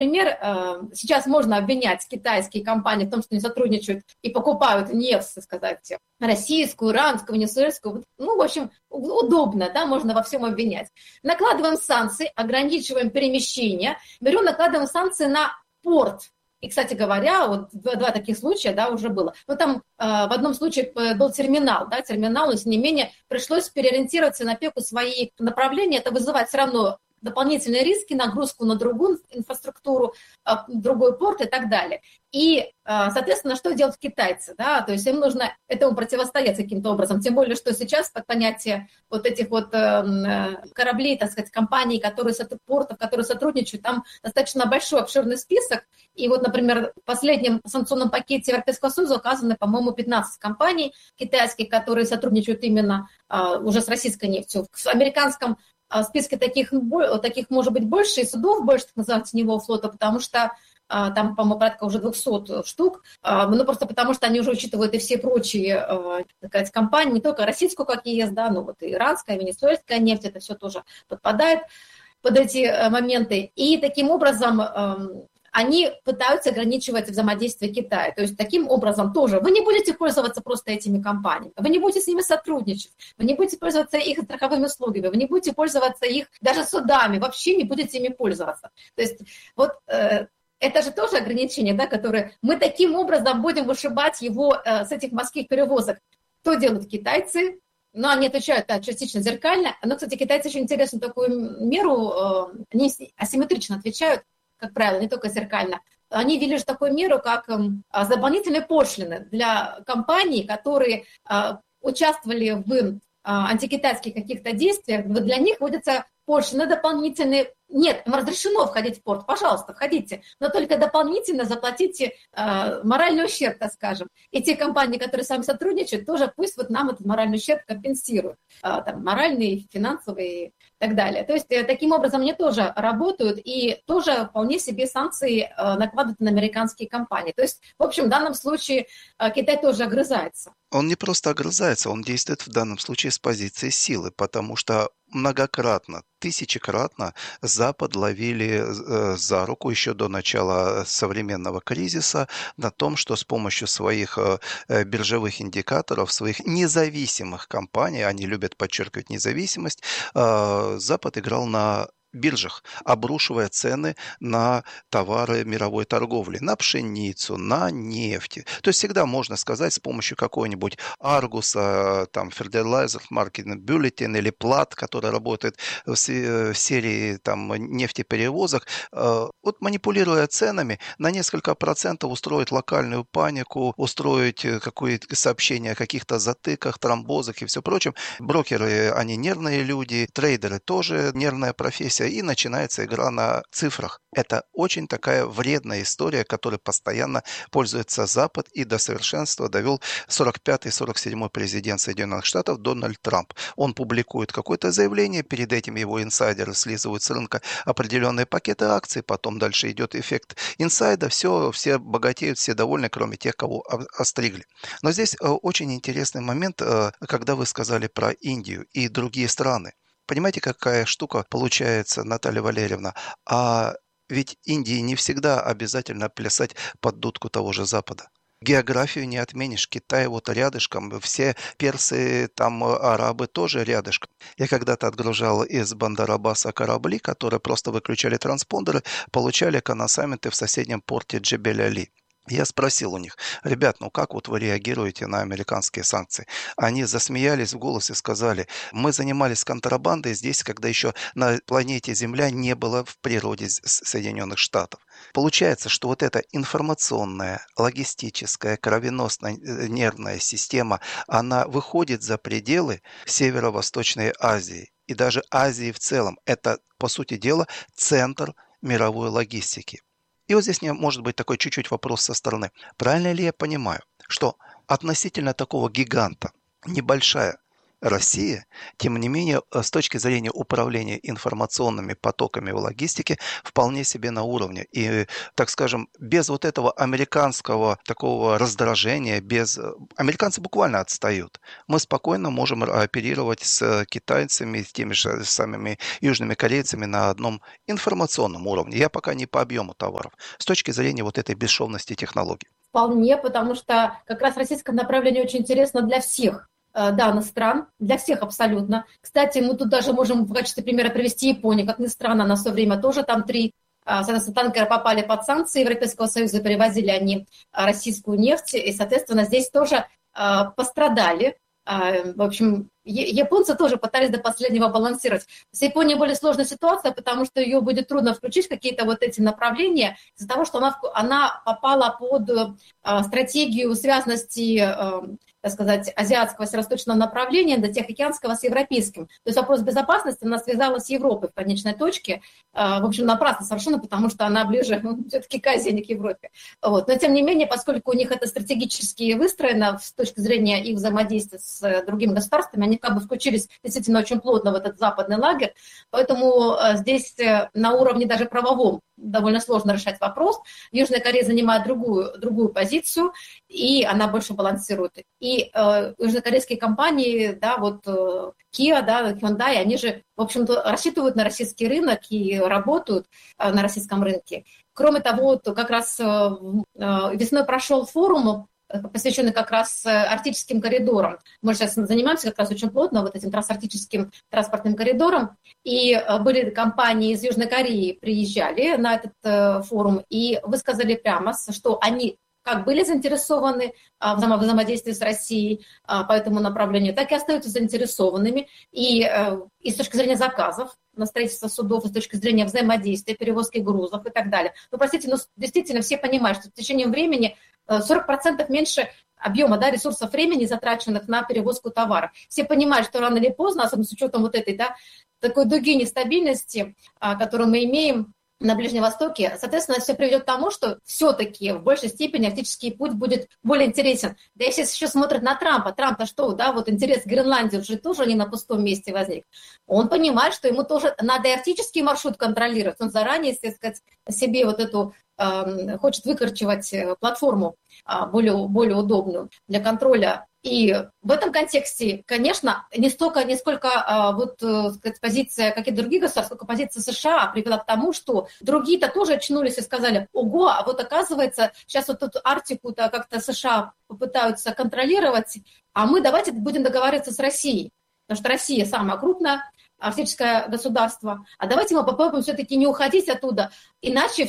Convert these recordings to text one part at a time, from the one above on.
Например, сейчас можно обвинять китайские компании в том, что они сотрудничают и покупают нефть, так сказать, российскую, иранскую, венесуэльскую. Ну, в общем, удобно, да, можно во всем обвинять. Накладываем санкции, ограничиваем перемещение, накладываем санкции на порт. И, кстати говоря, вот два таких случая, да, уже было. Но там в одном случае был терминал, но тем не менее пришлось переориентироваться на опеку свои направления. Это вызывает все равно дополнительные риски, нагрузку на другую инфраструктуру, другой порт и так далее. И, соответственно, что делают китайцы? Да? То есть им нужно этому противостоять каким-то образом. Тем более, что сейчас под понятие вот этих вот кораблей, так сказать, компаний, портов, которые сотрудничают, там достаточно большой, обширный список. И вот, например, в последнем санкционном пакете Европейского Союза указаны, по-моему, 15 компаний китайских, которые сотрудничают именно уже с российской нефтью. В американском списке таких может быть больше, и судов больше, так называемого теневого флота, потому что там, по-моему, порядка уже 200 штук, ну, просто потому что они уже учитывают и все прочие, так сказать, компании, не только российскую, как ЕС, да, но вот и иранская, венесуэльская нефть, это все тоже подпадает под эти моменты. И таким образом они пытаются ограничивать взаимодействие Китая. То есть таким образом тоже вы не будете пользоваться просто этими компаниями, вы не будете с ними сотрудничать, вы не будете пользоваться их страховыми услугами, вы не будете пользоваться их даже судами, вообще не будете ими пользоваться. То есть вот это же тоже ограничение, да, которое мы таким образом будем вышибать его с этих морских перевозок. Что делают китайцы? Ну, они отвечают частично зеркально. Но, кстати, китайцы очень интересную такую меру, они асимметрично отвечают, как правило, не только зеркально. Они ввели же такую меру, как дополнительные пошлины для компаний, которые участвовали в антикитайских каких-то действиях. Для них вводятся пошлины дополнительные. Нет, им разрешено входить в порт, пожалуйста, входите, но только дополнительно заплатите моральный ущерб, так скажем. И те компании, которые с вами сотрудничают, тоже пусть вот нам этот моральный ущерб компенсируют, там, моральный, финансовый и так далее. То есть таким образом они тоже работают и тоже вполне себе санкции накладывают на американские компании. То есть, в общем, в данном случае Китай тоже огрызается. Он не просто огрызается, он действует в данном случае с позиции силы, потому что многократно, тысячекратно Запад ловили за руку еще до начала современного кризиса на том, что с помощью своих биржевых индикаторов, своих независимых компаний, они любят подчеркивать независимость, Запад играл на биржах, обрушивая цены на товары мировой торговли, на пшеницу, на нефть. То есть всегда можно сказать с помощью какой-нибудь Аргуса, там, Fertilizer Market Bulletin или Плат, который работает в серии там, нефтеперевозок, вот манипулируя ценами, на несколько процентов устроить локальную панику, устроить какое-то сообщение о каких-то затыках, тромбозах и все прочем. Брокеры, они нервные люди, трейдеры тоже нервная профессия, и начинается игра на цифрах. Это очень такая вредная история, которой постоянно пользуется Запад и до совершенства довел 45-й-47-й президент Соединенных Штатов Дональд Трамп. Он публикует какое-то заявление, перед этим его инсайдеры слизывают с рынка определенные пакеты акций, потом дальше идет эффект инсайда, все богатеют, все довольны, кроме тех, кого остригли. Но здесь очень интересный момент, когда вы сказали про Индию и другие страны. Понимаете, какая штука получается, Наталья Валерьевна? А ведь Индии не всегда обязательно плясать под дудку того же Запада. Географию не отменишь. Китай вот рядышком, все персы, там арабы тоже рядышком. Я когда-то отгружал из Бандар-Аббаса корабли, которые просто выключали транспондеры, получали коносаменты в соседнем порте Джебель-Али. Я спросил у них: ребят, ну как вот вы реагируете на американские санкции? Они засмеялись в голос и сказали: мы занимались контрабандой здесь, когда еще на планете Земля не было в природе Соединенных Штатов. Получается, что вот эта информационная, логистическая, кровеносная нервная система, она выходит за пределы Северо-Восточной Азии и даже Азии в целом. Это, по сути дела, центр мировой логистики. И вот здесь может быть такой чуть-чуть вопрос со стороны. Правильно ли я понимаю, что относительно такого гиганта небольшая России, тем не менее, с точки зрения управления информационными потоками в логистике, вполне себе на уровне. И, так скажем, без вот этого американского такого раздражения, Американцы буквально отстают. Мы спокойно можем оперировать с китайцами, с теми же самыми южными корейцами на одном информационном уровне. Я пока не по объему товаров. С точки зрения вот этой бесшовности технологий. Вполне, потому что как раз российское направление очень интересно для всех данных стран, для всех абсолютно. Кстати, мы тут даже можем в качестве примера привести Японию, как ни странно, на свое время тоже там 3, соответственно, танкеры попали под санкции Европейского Союза, перевозили они российскую нефть, и, соответственно, здесь тоже пострадали. В общем, японцы тоже пытались до последнего балансировать. С Японией более сложная ситуация, потому что ее будет трудно включить в какие-то вот эти направления, из-за того, что она попала под стратегию связности, так сказать, азиатского северо-восточного направления до Тихоокеанского с европейским. То есть вопрос безопасности она связала с Европой в конечной точке. В общем, напрасно совершенно, потому что она ближе все-таки к Азии, а не к Европе. Вот. Но тем не менее, поскольку у них это стратегически выстроено с точки зрения их взаимодействия с другими государствами, они как бы включились действительно очень плотно в этот западный лагерь. Поэтому здесь на уровне даже правовом довольно сложно решать вопрос. Южная Корея занимает другую позицию, и она больше балансирует. И южнокорейские компании, да, вот Kia, да, Hyundai, они же, в общем-то, рассчитывают на российский рынок и работают на российском рынке. Кроме того, вот как раз весной прошел форум, посвященный как раз арктическим коридорам. Мы сейчас занимаемся как раз очень плотно вот этим трансарктическим транспортным коридором. И были компании из Южной Кореи, приезжали на этот форум и высказали прямо, что они как были заинтересованы в взаимодействии с Россией по этому направлению, так и остаются заинтересованными. И с точки зрения заказов на строительство судов, и с точки зрения взаимодействия, перевозки грузов и так далее. Ну, простите, но действительно все понимают, что в течение времени 40% меньше объема, да, ресурсов времени, затраченных на перевозку товаров. Все понимают, что рано или поздно, особенно с учетом вот этой, да, такой дуги нестабильности, которую мы имеем на Ближнем Востоке, соответственно, все приведет к тому, что все-таки в большей степени арктический путь будет более интересен. Да если еще смотрят на Трампа, Трамп-то что, да, вот интерес к Гренландии уже тоже не на пустом месте возник. Он понимает, что ему тоже надо и арктический маршрут контролировать. Он заранее, так сказать, себе вот эту хочет выкорчевать платформу более удобную для контроля. И в этом контексте, конечно, не сколько сказать, позиция каких-то других государств, сколько позиция США привела к тому, что другие-то тоже очнулись и сказали: ого, а вот оказывается, сейчас вот эту Арктику-то как-то США попытаются контролировать, а мы давайте будем договариваться с Россией, потому что Россия самая крупная арктическое государство, а давайте мы попробуем все-таки не уходить оттуда, иначе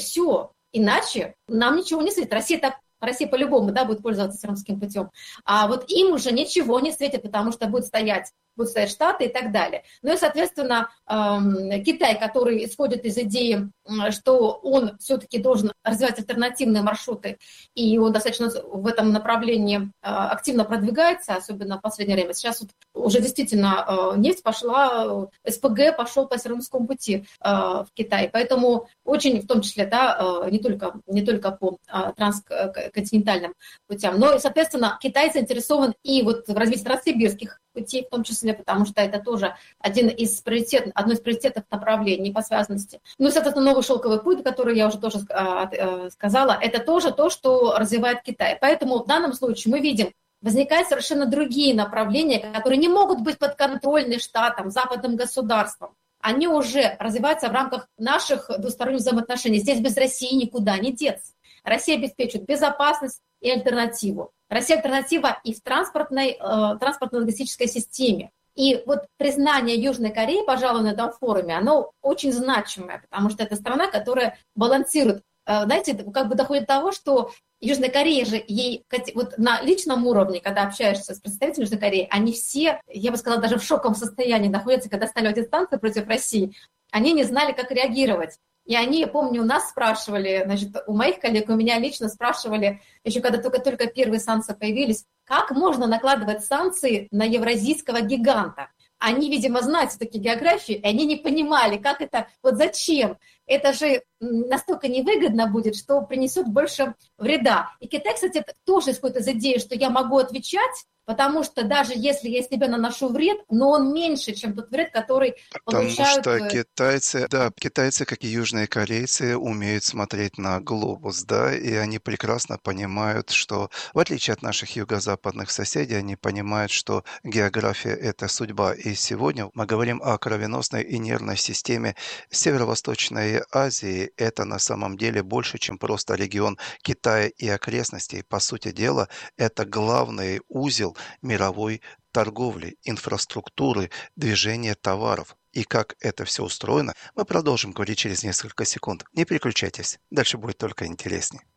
нам ничего не светит. Россия по-любому, да, будет пользоваться Сиамским путем. А вот им уже ничего не светит, потому что будут стоять Штаты и так далее. Ну и, соответственно, Китай, который исходит из идеи, что он все-таки должен развивать альтернативные маршруты, и он достаточно в этом направлении активно продвигается, особенно в последнее время. Сейчас вот уже действительно нефть пошла, СПГ пошел по Сиамскому пути в Китай. Поэтому очень, в том числе, да, не только по трансконтинентальным путям, но и, соответственно, Китай заинтересован и вот в развитии транссибирских путей, в том числе, потому что это тоже одно из приоритетных направлений по связанности. Ну и, соответственно, новый шелковый путь, который я уже тоже сказала, это тоже то, что развивает Китай. Поэтому в данном случае мы видим, возникают совершенно другие направления, которые не могут быть подконтрольны штатам, западным государствам. Они уже развиваются в рамках наших двусторонних взаимоотношений. Здесь без России никуда не деться. Россия обеспечивает безопасность и альтернативу. Россия альтернатива и в транспортно-логистической системе. И вот признание Южной Кореи, пожалуй, на этом форуме, оно очень значимое, потому что это страна, которая балансирует. Знаете, как бы доходит до того, что Южная Корея же, ей вот на личном уровне, когда общаешься с представителями Южной Кореи, они все, я бы сказала, даже в шоковом состоянии находятся, когда стали эти санкции против России. Они не знали, как реагировать. И они, я помню, у нас спрашивали, значит, у моих коллег, у меня лично спрашивали, еще когда только первые санкции появились, как можно накладывать санкции на евразийского гиганта. Они, видимо, знают все-таки географию, и они не понимали, как это, вот зачем. Это же настолько невыгодно будет, что принесет больше вреда. И Китай, кстати, тоже исходит из идеи, что я могу отвечать, потому что даже если я себе наношу вред, но он меньше, чем тот вред, который Потому получают... что китайцы, да, китайцы, как и южные корейцы, умеют смотреть на глобус, да, и они прекрасно понимают, что, в отличие от наших юго-западных соседей, они понимают, что география– это судьба. И сегодня мы говорим о кровеносной и нервной системе Северо-Восточной Азии. Это на самом деле больше, чем просто регион Китая и окрестностей. По сути дела, это главный узел мировой торговли, инфраструктуры, движения товаров. И как это все устроено, мы продолжим говорить через несколько секунд. Не переключайтесь, дальше будет только интереснее.